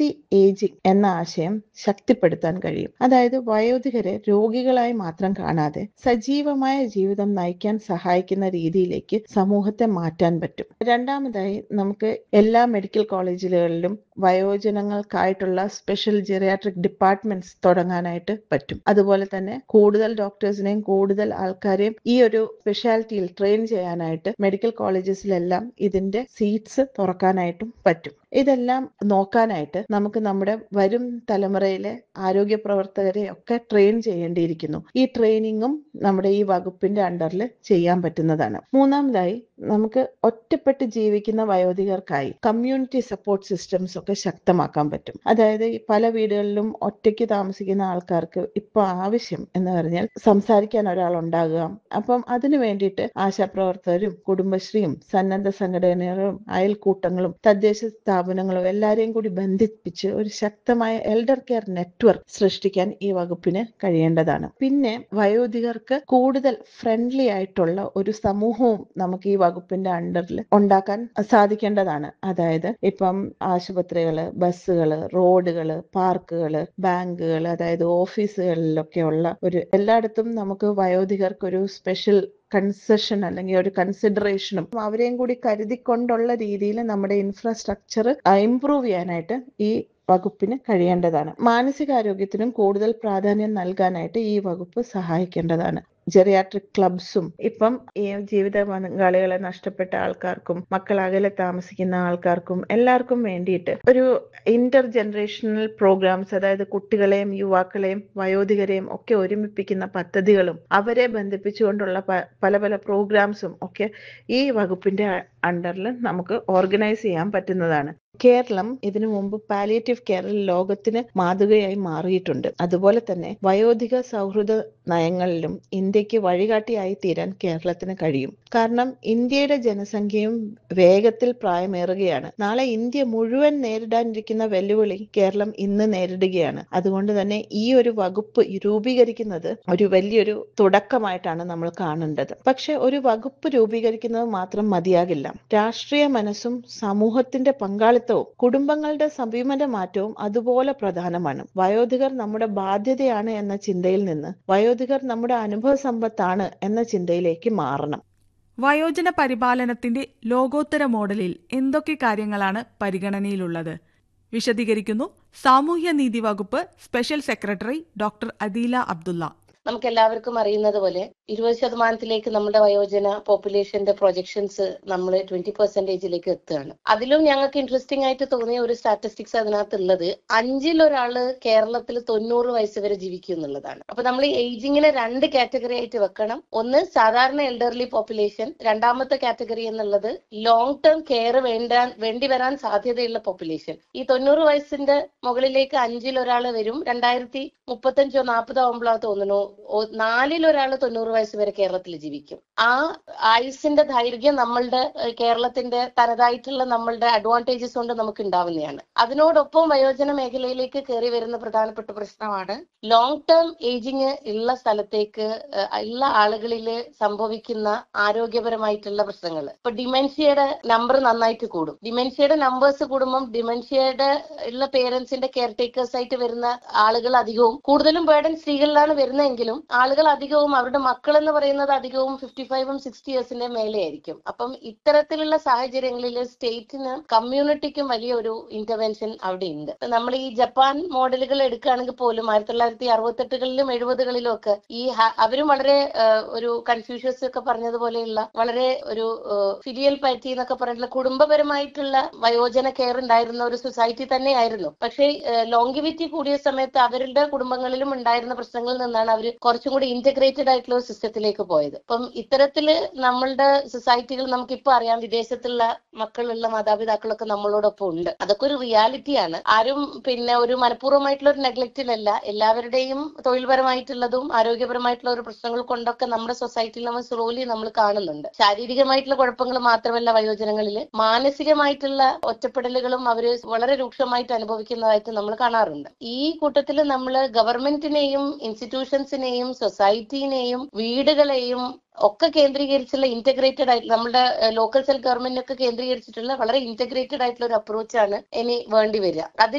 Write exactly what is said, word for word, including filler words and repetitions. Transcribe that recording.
Healthy ageing എന്ന ആശയം ശക്തിപ്പെടുത്താൻ കഴിയും. അതായത് വയോധികരെ രോഗികളായി മാത്രം കാണാതെ സജീവമായ ജീവിതം നയിക്കാൻ സഹായിക്കുന്ന രീതിയിലേക്ക് സമൂഹത്തെ മാറ്റാൻ പറ്റും. രണ്ടാമതായി നമുക്ക് എല്ലാ മെഡിക്കൽ കോളേജുകളിലും വയോജനങ്ങൾക്കായിട്ടുള്ള സ്പെഷ്യൽ ജെറിയാട്രിക് ഡിപ്പാർട്ട്മെന്റ്സ് തുടങ്ങാനായിട്ട് പറ്റും. അതുപോലെ തന്നെ കൂടുതൽ ഡോക്ടേഴ്സിനെയും കൂടുതൽ ആൾക്കാരെയും ഈ ഒരു സ്പെഷ്യാലിറ്റിയിൽ ട്രെയിൻ ചെയ്യാനായിട്ട് മെഡിക്കൽ കോളേജസിലെല്ലാം ഇതിന്റെ സീറ്റ്സ് തുറക്കാനായിട്ടും പറ്റും. ഇതെല്ലാം നോക്കാനായിട്ട് നമുക്ക് നമ്മുടെ വരും തലമുറയിലെ ആരോഗ്യ പ്രവർത്തകരെ ഒക്കെ ട്രെയിൻ ചെയ്യേണ്ടിയിരിക്കുന്നു. ഈ ട്രെയിനിങ്ങും നമ്മുടെ ഈ വകുപ്പിന്റെ അണ്ടറിൽ ചെയ്യാൻ പറ്റുന്നതാണ്. മൂന്നാമതായി നമുക്ക് ഒറ്റപ്പെട്ട് ജീവിക്കുന്ന വയോധികർക്കായി കമ്മ്യൂണിറ്റി സപ്പോർട്ട് സിസ്റ്റംസ് ഒക്കെ ശക്തമാക്കാൻ പറ്റും. അതായത് പല വീടുകളിലും ഒറ്റയ്ക്ക് താമസിക്കുന്ന ആൾക്കാർക്ക് ഇപ്പൊ ആവശ്യം എന്ന് പറഞ്ഞാൽ സംസാരിക്കാൻ ഒരാൾ ഉണ്ടാകുക. അപ്പം അതിനു വേണ്ടിയിട്ട് ആശാപ്രവർത്തകരും കുടുംബശ്രീയും സന്നദ്ധ സംഘടനകളും അയൽക്കൂട്ടങ്ങളും തദ്ദേശ സ്ഥാപനങ്ങളും എല്ലാരെയും കൂടി ബന്ധിപ്പിച്ച് ഒരു ശക്തമായ എൽഡർ കെയർ നെറ്റ്വർക്ക് സൃഷ്ടിക്കാൻ ഈ വകുപ്പിന് കഴിയേണ്ടതാണ്. പിന്നെ വയോധികർക്ക് കൂടുതൽ ഫ്രണ്ട്ലി ആയിട്ടുള്ള ഒരു സമൂഹവും നമുക്ക് ഈ വകുപ്പിന്റെ അണ്ടറിൽ ഉണ്ടാക്കാൻ സാധിക്കേണ്ടതാണ്. അതായത് ഇപ്പം ആശുപത്രികള്, ബസ്സുകള്, റോഡുകള്, പാർക്കുകള്, ബാങ്കുകൾ, അതായത് ഓഫീസുകളിലൊക്കെയുള്ള ഒരു എല്ലായിടത്തും നമുക്ക് വയോധികർക്ക് ഒരു സ്പെഷ്യൽ കൺസെഷൻ അല്ലെങ്കിൽ ഒരു കൺസിഡറേഷനും അവരെയും കൂടി കരുതിക്കൊണ്ടുള്ള രീതിയിൽ നമ്മുടെ ഇൻഫ്രാസ്ട്രക്ചർ ഇംപ്രൂവ് ചെയ്യാനായിട്ട് ഈ വകുപ്പിന് കഴിയേണ്ടതാണ്. മാനസികാരോഗ്യത്തിനും കൂടുതൽ പ്രാധാന്യം നൽകാനായിട്ട് ഈ വകുപ്പ് സഹായിക്കേണ്ടതാണ്. ജെറിയാട്രിക് ക്ലബ്സും ഇപ്പം ഈ ജീവിത പങ്കാളികളെ നഷ്ടപ്പെട്ട ആൾക്കാർക്കും മക്കൾ അകലെ താമസിക്കുന്ന ആൾക്കാർക്കും എല്ലാവർക്കും വേണ്ടിയിട്ട് ഒരു ഇന്റർ ജനറേഷണൽ പ്രോഗ്രാംസ്, അതായത് കുട്ടികളെയും യുവാക്കളെയും വയോധികരെയും ഒക്കെ ഒരുമിപ്പിക്കുന്ന പദ്ധതികളും അവരെ ബന്ധിപ്പിച്ചുകൊണ്ടുള്ള പല പല പ്രോഗ്രാംസും ഒക്കെ ഈ വകുപ്പിന്റെ അണ്ടറിൽ നമുക്ക് ഓർഗനൈസ് ചെയ്യാൻ പറ്റുന്നതാണ്. കേരളം ഇതിനു മുമ്പ് പാലിയേറ്റീവ് കെയറിൽ ലോകത്തിന് മാതൃകയായി മാറിയിട്ടുണ്ട്. അതുപോലെ തന്നെ വയോധിക സൗഹൃദ നയങ്ങളിലും ഇന്ത്യക്ക് വഴികാട്ടിയായി തീരാൻ കേരളത്തിന് കഴിയും. കാരണം ഇന്ത്യയുടെ ജനസംഖ്യയും വേഗത്തിൽ പ്രായമേറുകയാണ്. നാളെ ഇന്ത്യ മുഴുവൻ നേരിടാനിരിക്കുന്ന വെല്ലുവിളി കേരളം ഇന്ന് നേരിടുകയാണ്. അതുകൊണ്ട് തന്നെ ഈ ഒരു വകുപ്പ് രൂപീകരിക്കുന്നത് ഒരു വലിയൊരു തുടക്കമായിട്ടാണ് നമ്മൾ കാണേണ്ടത്. പക്ഷെ ഒരു വകുപ്പ് രൂപീകരിക്കുന്നത് മാത്രം മതിയാകില്ല. രാഷ്ട്രീയ മനസ്സും സമൂഹത്തിന്റെ പങ്കാളിത്തവും കുടുംബങ്ങളുടെ സമീപന മാറ്റവും അതുപോലെ പ്രധാനമാണ്. വയോധികർ നമ്മുടെ ബാധ്യതയാണ് എന്ന ചിന്തയിൽ നിന്ന് വയോധികർ നമ്മുടെ അനുഭവ സമ്പത്താണ് എന്ന ചിന്തയിലേക്ക് മാറണം. വയോജന പരിപാലനത്തിന്റെ ലോകോത്തര മോഡലിൽ എന്തൊക്കെ കാര്യങ്ങളാണ് പരിഗണനയിലുള്ളത്? വിശദീകരിക്കുന്നു സാമൂഹ്യനീതി വകുപ്പ് special secretary doctor Adeela Abdulla. നമുക്ക് എല്ലാവർക്കും അറിയുന്നത് പോലെ ഇരുപത് ശതമാനത്തിലേക്ക് നമ്മുടെ വയോജന പോപ്പുലേഷന്റെ പ്രൊജക്ഷൻസ് നമ്മൾ ട്വന്റി പെർസെന്റേജിലേക്ക് എത്തുകയാണ്. അതിലും ഞങ്ങൾക്ക് ഇൻട്രസ്റ്റിംഗ് ആയിട്ട് തോന്നിയ ഒരു സ്റ്റാറ്റിസ്റ്റിക്സ് അതിനകത്തുള്ളത് അഞ്ചിലൊരാള് കേരളത്തിൽ തൊണ്ണൂറ് വയസ്സ് വരെ ജീവിക്കും എന്നുള്ളതാണ്. അപ്പൊ നമ്മൾ ഏജിങ്ങിനെ രണ്ട് കാറ്റഗറി ആയിട്ട് വെക്കണം. ഒന്ന് സാധാരണ എൽഡർലി പോപ്പുലേഷൻ, രണ്ടാമത്തെ കാറ്റഗറി എന്നുള്ളത് ലോങ് ടേം കെയർ വേണ്ടാൻ വേണ്ടി വരാൻ സാധ്യതയുള്ള പോപ്പുലേഷൻ. ഈ തൊണ്ണൂറ് വയസ്സിന്റെ മുകളിലേക്ക് അഞ്ചിലൊരാള് വരും. രണ്ടായിരത്തി മുപ്പത്തഞ്ചോ നാൽപ്പതോ ആവുമ്പോഴാ തോന്നുന്നു നാലിലൊരാള് തൊണ്ണൂറ് വയസ്സ് വരെ കേരളത്തിൽ ജീവിക്കും. ആ ആയുസിന്റെ ദൈർഘ്യം നമ്മളുടെ കേരളത്തിന്റെ തനതായിട്ടുള്ള നമ്മളുടെ അഡ്വാൻറ്റേജസ് കൊണ്ട് നമുക്ക് ഉണ്ടാവുന്നതാണ്. അതിനോടൊപ്പം വയോജന മേഖലയിലേക്ക് കയറി വരുന്ന പ്രധാനപ്പെട്ട പ്രശ്നമാണ് ലോങ് ടേം ഏജിങ് ഉള്ള സ്ഥലത്തേക്ക് ഉള്ള ആളുകളിൽ സംഭവിക്കുന്ന ആരോഗ്യപരമായിട്ടുള്ള പ്രശ്നങ്ങൾ. ഇപ്പൊ ഡിമെൻഷ്യയുടെ നമ്പർ നന്നായിട്ട് കൂടും. ഡിമെൻഷ്യയുടെ നമ്പേഴ്സ് കൂടുമ്പം ഡിമെൻഷ്യയുടെ ഉള്ള പേരൻസിന്റെ കെയർ ടേക്കേഴ്സ് ആയിട്ട് വരുന്ന ആളുകൾ അധികവും കൂടുതലും ബേർഡൻ സ്ത്രീകളിലാണ് വരുന്നതെങ്കിലും ആളുകൾ അധികവും അവരുടെ മക്കൾ എന്ന് പറയുന്നത് അധികവും ഫിഫ്റ്റി ഫൈവും സിക്സ്റ്റി ഇയേഴ്സിന്റെ മേലെയായിരിക്കും. അപ്പം ഇത്തരത്തിലുള്ള സാഹചര്യങ്ങളിൽ സ്റ്റേറ്റിന് കമ്മ്യൂണിറ്റിക്കും വലിയ ഒരു ഇന്റർവെൻഷൻ അവിടെ ഉണ്ട്. നമ്മൾ ഈ ജപ്പാൻ മോഡലുകൾ എടുക്കുകയാണെങ്കിൽ പോലും ആയിരത്തി തൊള്ളായിരത്തി അറുപത്തെട്ടുകളിലും എഴുപതുകളിലും ഒക്കെ ഈ അവരും വളരെ ഒരു കൺഫ്യൂഷ്യസ് ഒക്കെ പറഞ്ഞതുപോലെയുള്ള വളരെ ഒരു ഫിലിയൽ പാറ്റി എന്നൊക്കെ പറഞ്ഞിട്ടുള്ള കുടുംബപരമായിട്ടുള്ള വയോജന കെയർ ഉണ്ടായിരുന്ന ഒരു സൊസൈറ്റി തന്നെയായിരുന്നു. പക്ഷേ ലോങ്കിവിറ്റി കൂടിയ സമയത്ത് അവരുടെ കുടുംബങ്ങളിലും ഉണ്ടായിരുന്ന പ്രശ്നങ്ങളിൽ നിന്നാണ് അവർ കുറച്ചും കൂടി ഇന്റഗ്രേറ്റഡ് ആയിട്ടുള്ള ഒരു സിസ്റ്റത്തിലേക്ക് പോയത്. അപ്പം ഇത്തരത്തില് നമ്മളുടെ സൊസൈറ്റികൾ നമുക്കിപ്പോ അറിയാം, വിദേശത്തുള്ള മക്കളുള്ള മാതാപിതാക്കളൊക്കെ നമ്മളോടൊപ്പം ഉണ്ട്. അതൊക്കെ ഒരു റിയാലിറ്റിയാണ്. ആരും പിന്നെ ഒരു മനഃപൂർവ്വമായിട്ടുള്ള ഒരു നെഗ്ലക്റ്റിലല്ല, എല്ലാവരുടെയും തൊഴിൽപരമായിട്ടുള്ളതും ആരോഗ്യപരമായിട്ടുള്ള ഒരു പ്രശ്നങ്ങൾ കൊണ്ടൊക്കെ നമ്മുടെ സൊസൈറ്റിയിൽ നമ്മൾ സ്ലോലി നമ്മൾ കാണുന്നുണ്ട്. ശാരീരികമായിട്ടുള്ള കുഴപ്പങ്ങൾ മാത്രമല്ല വയോജനങ്ങളിൽ, മാനസികമായിട്ടുള്ള ഒറ്റപ്പെടലുകളും അവര് വളരെ രൂക്ഷമായിട്ട് അനുഭവിക്കുന്നതായിട്ട് നമ്മൾ കാണാറുണ്ട്. ഈ കൂട്ടത്തിൽ നമ്മൾ ഗവൺമെന്റിനെയും ഇൻസ്റ്റിറ്റ്യൂഷൻസിനെയും സൊസൈറ്റിനെയും വീടുകളെയും ഒക്കെ കേന്ദ്രീകരിച്ചുള്ള ഇന്റഗ്രേറ്റഡ് ആയിട്ടുള്ള നമ്മുടെ ലോക്കൽ സെൽഫ് ഗവൺമെന്റിനൊക്കെ കേന്ദ്രീകരിച്ചിട്ടുള്ള വളരെ ഇന്റഗ്രേറ്റഡ് ആയിട്ടുള്ള ഒരു അപ്രോച്ചാണ് ഇനി വേണ്ടി വരിക. അതിൽ